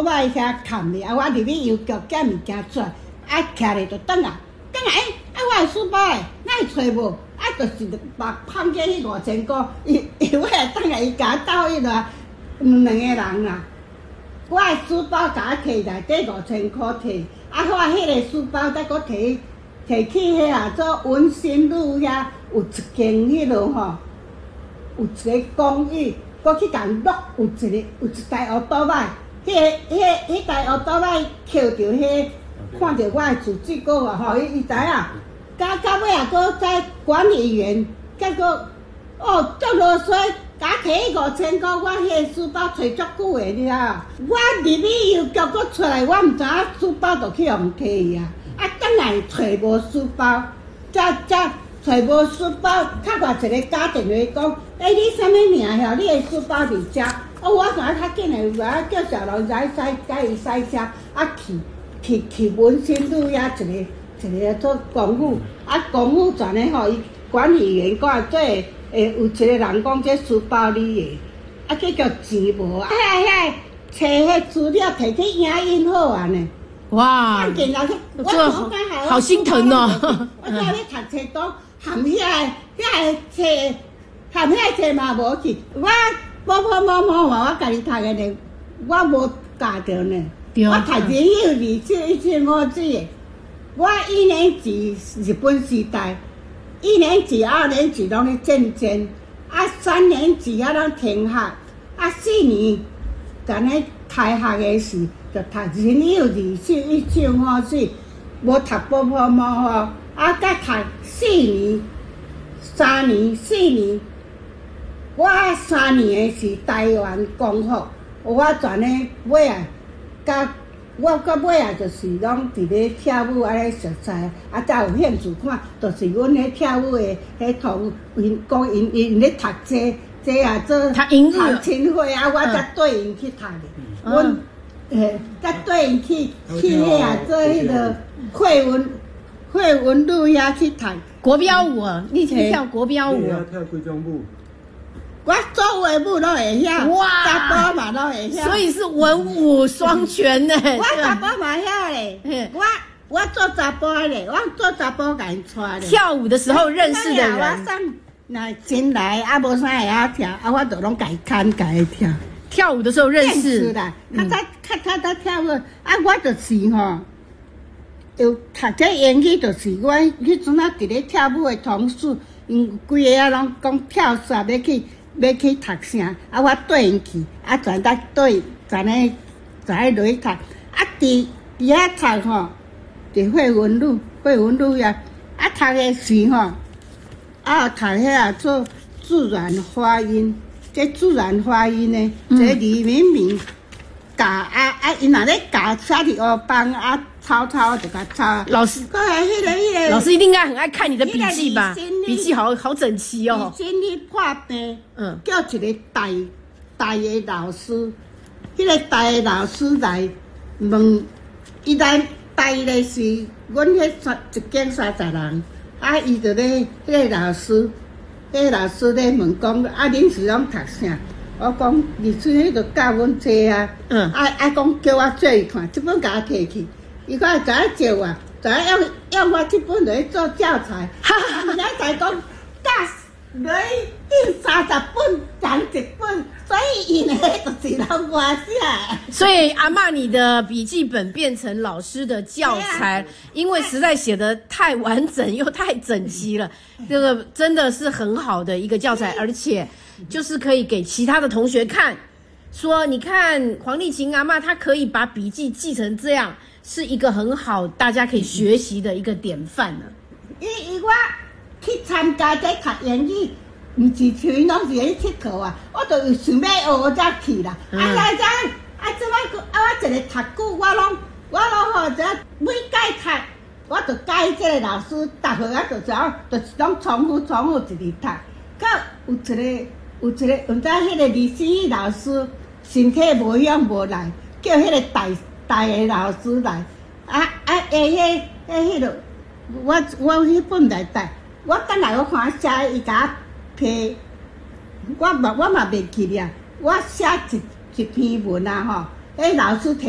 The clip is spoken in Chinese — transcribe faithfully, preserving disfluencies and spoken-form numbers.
倒摆遐看咧，啊，我入去邮局捡物件出来，啊，徛咧就转来，转来，诶，啊，我的书包诶，哪会找无？啊，就是把放进去五千块，伊伊我来转来，伊甲我斗迄落，两个人啦。我的书包甲我摕内底五千块摕，啊，我迄个书包再搁摕摕去遐啊做文心路遐有一间迄落吼，有一个公寓，搁去甲录有一个有一台乌倒摆，迄个迄迄台乌倒摆捡着迄，看着我的自己个吼，伊伊知影，甲到尾啊搁在管理员，结果哦足落水。甲摕迄五千块，我迄个书包找足久的，你知影？我入去邮局搁出来，我毋知影书包就去互摕去啊！啊，转来找无书包，才才找无书包，较外一个打电话讲，诶、欸，你啥物名吼？你的书包伫遮。哦，我赶较紧的，我叫小龙仔驶，甲伊驶车，啊去去去文心路遐一个一个做公务，啊公务转的吼，伊管理员讲做。诶，有一个人讲这书包你的，啊，结果钱无，啊，遐遐找迄资料摕去影印好啊呢。 哇， 这好好心疼哦。 我在咧读册档，含遐个遐个册，含遐个册嘛无去，我某某某某话我家己读的呢，我无教着呢。我读人有二千一千五字，我一年级日本时代。一年级、二年级拢咧进监，啊三年级啊拢停学，啊四年咱咧开学的时就读人有二千一千五字，无读波波毛吼，啊甲读四年、三年、四年，我三年的是台湾功夫，我全咧尾啊，甲。我到尾啊，就是拢伫咧跳舞安尼熟悉，啊，才有兴趣看，就是阮迄跳舞的迄同因讲因因咧读这这啊做读英语读亲会啊，我才对因去读的。阮诶，才对因去去遐啊做迄个惠文惠文路遐去读国标舞啊，你以前跳国标舞。 跳几种舞？ 我做有的舞都会晓， 哇， 查甫嘛都会晓， 所以是文武双全呢。 我查甫嘛晓嘞，我我做查甫嘞，我做查甫甲因带嘞。 跳舞的时候认识的人， 我送那进来啊，无啥会晓跳，啊，我就拢甲伊牵甲伊跳。 跳舞的时候认识啦，较早较早早跳舞，啊，我就是吼，有读这英语，就是我迄阵啊，伫咧跳舞的同事，因规个啊拢讲跳煞要去。要去读啥？啊，我缀因去，啊，全搭缀，全咧，全咧落去读。啊，伫伫遐读吼，伫惠文路，惠文路遐，啊，读的时吼，啊，读遐啊做自然发音，这自然发音呢，这李明明教啊啊，因若咧教写伫黑板啊。抄抄就甲抄。 老师， 个迄个迄个， 老师一定应该很爱看你的笔记吧？笔记好好整齐哦。 以前去破病，嗯，叫一个大大的老师，迄、那个大的老师来问，伊来带的是阮迄三一间三十人，啊，伊就咧迄个老师，迄、那个老师咧问讲，啊，恁是拢读啥？我讲历史迄个教阮这啊，嗯，啊啊讲叫我做伊看，即本甲我摕去。伊讲会知影借我，知影用用我这本来做教材，啊，明仔才讲教来印三十本，讲一本，所以伊呢就是拢我写。 所以阿嬷，你的笔记本变成老师的教材，因为实在写得太完整又太整齐了，这个真的是很好的一个教材，而且就是可以给其他的同学看，说你看黄丽琴阿嬷她可以把笔记记成这样。是一个很好，大家可以学习的一个典范呢。 伊伊我去参加这读英语，毋是像拢是咧佚佗啊，我就想要学才去啦。嗯、啊，来才啊，即摆啊，我一个读久，我拢我拢好只每届读，我就改这个老师答复啊，就是讲，就是拢重复重复一直读。到有一个有一个，毋知迄个李思义老师身体无恙无来，叫迄个大。大个老师来，啊啊！诶，迄、迄、迄落，我我迄本内底，我等来我看写伊甲我批，我嘛我嘛袂记了，我写一一篇文啊吼，迄老师摕